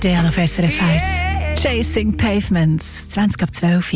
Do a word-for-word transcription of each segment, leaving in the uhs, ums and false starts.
Adele auf S R F eins. Chasing Pavements, zwanzig ab zwölf.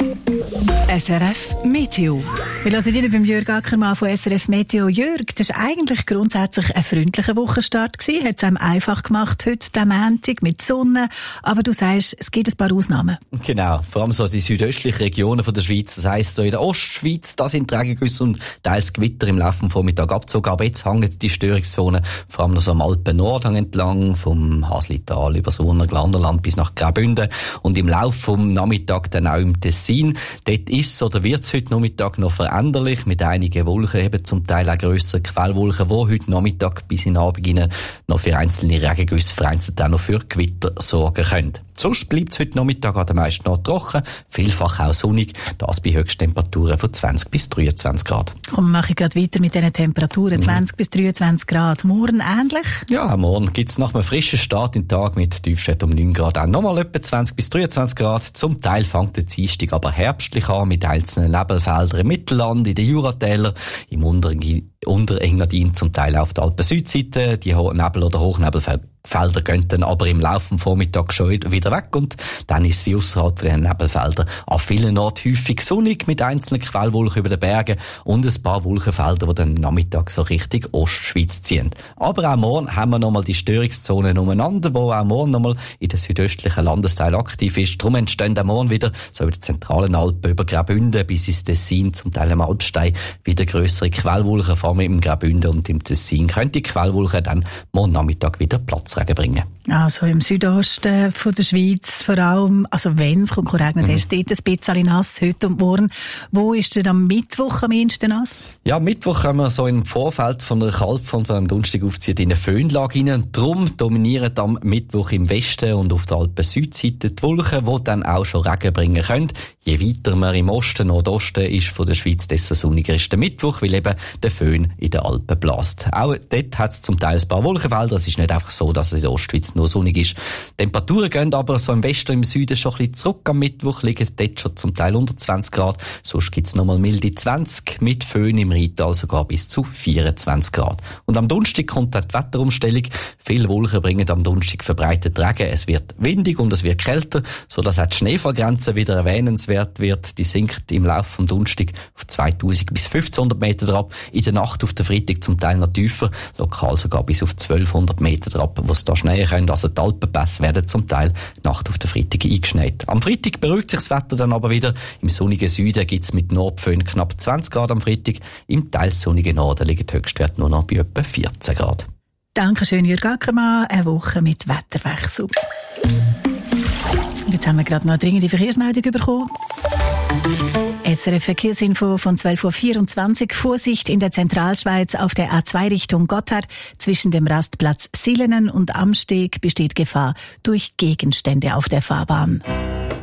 S R F Meteo. Wir hören Ihnen beim Jörg Ackermann von S R F Meteo. Jörg, das war eigentlich grundsätzlich ein freundlicher Wochenstart gewesen. Hat es einem einfach gemacht heute, den Montag, mit Sonne. Aber du sagst, es gibt ein paar Ausnahmen. Genau. Vor allem so die südöstlichen Regionen von der Schweiz. Das heisst, so in der Ostschweiz, da sind Regengüsse und teils Gewitter im Laufe des Vormittags abgezogen. Aber jetzt hängen die Störungszonen vor allem noch so am Alpen-Nord entlang, vom Haslital über das Urner Glanderland bis nach Graubünden. Und im Laufe des Nachmittags dann auch im Tessin. Dort ist es oder wird es heute Nachmittag noch veränderlich, mit einigen Wolken, eben zum Teil auch grössere Quellwolken, die heute Nachmittag bis in den Abend hinein noch für einzelne Regengüsse, vereinzelt auch noch für Gewitter sorgen können. Sonst bleibt es heute Nachmittag an den meisten Orten trocken, vielfach auch sonnig, das bei Höchsttemperaturen von zwanzig bis dreiundzwanzig Grad. Komm, mache ich gerade weiter mit diesen Temperaturen, zwanzig bis dreiundzwanzig Grad. Morgen ähnlich? Ja, morgen gibt es nach einem frischen Start in den Tag mit Tiefstwert um neun Grad auch nochmal etwa zwanzig bis dreiundzwanzig Grad. Zum Teil fängt der Dienstag aber herbstlich an mit einzelnen Nebelfeldern im Mittelland, in den Juratälern, im Unteren Unterengadin, zum Teil auf der Alpen-Südseite. Die Nebel- oder Hochnebelfelder Felder gehen dann aber im Laufe des Vormittags schon wieder weg und dann ist es wie ausserhalb der Nebelfelder an vielen Orten häufig sonnig mit einzelnen Quellwolken über den Bergen und ein paar Wolkenfelder, die dann Nachmittag so Richtung Ostschweiz ziehen. Aber auch morgen haben wir nochmal die Störungszonen umeinander, wo auch morgen nochmal in den südöstlichen Landesteilen aktiv ist. Darum entstehen auch morgen wieder so über die zentralen Alpen, über Graubünden bis ins Tessin, zum Teil am Alpstein, wieder grössere Quellwolken, vor allem im Graubünden und im Tessin. Können die Quellwolken dann morgen Nachmittag wieder Platz bringen. Also im Südosten von der Schweiz vor allem, also wenn es kommt, regnet, mhm. erst dort ein bisschen nass, heute und morgen. Wo ist denn am Mittwoch am ehesten nass? Ja, am Mittwoch haben wir so im Vorfeld von der Kaltfront von einem Donnerstag aufziehen in eine Föhnlage rein. Darum dominieren am Mittwoch im Westen und auf der Alpen-Südseite die Wolken, die dann auch schon Regen bringen können. Je weiter man im Osten, Nordosten ist von der Schweiz, desto sonniger ist der Mittwoch, weil eben der Föhn in den Alpen bläst. Auch dort hat es zum Teil ein paar Wolkenfelder. Es ist nicht einfach so, dass es in der Ostschweiz nur sonnig ist. Die Temperaturen gehen aber so im Westen und im Süden schon ein bisschen zurück. Am Mittwoch liegen dort schon zum Teil unter zwanzig Grad. Sonst gibt es nochmal milde zwanzig, mit Föhn im Rheintal sogar bis zu vierundzwanzig Grad. Und am Donnerstag kommt dann die Wetterumstellung. Viele Wolken bringen am Donnerstag verbreitet Regen. Es wird windig und es wird kälter, sodass auch die Schneefallgrenze wieder erwähnenswert wird. Die sinkt im Laufe vom Donnerstag auf zweitausend bis fünfzehnhundert Meter drauf. In der Nacht auf der Freitag zum Teil noch tiefer, lokal sogar bis auf zwölfhundert Meter drauf, wo es da schneien können. Also die Alpenpässe werden zum Teil Nacht auf der Freitag eingeschneit. Am Freitag beruhigt sich das Wetter dann aber wieder. Im sonnigen Süden gibt es mit Nordföhn knapp zwanzig Grad am Freitag. Im teils sonnigen Norden liegen die Höchstwerte nur noch bei etwa vierzehn Grad. Dankeschön, Jörg Ackermann. Eine Woche mit Wetterwechsel. Jetzt haben wir gerade noch eine dringende Verkehrsmeldung bekommen. S R F Verkehrsinfo von zwölf Uhr vierundzwanzig. Vorsicht in der Zentralschweiz auf der A zwei Richtung Gotthard. Zwischen dem Rastplatz Silenen und Amsteg besteht Gefahr durch Gegenstände auf der Fahrbahn.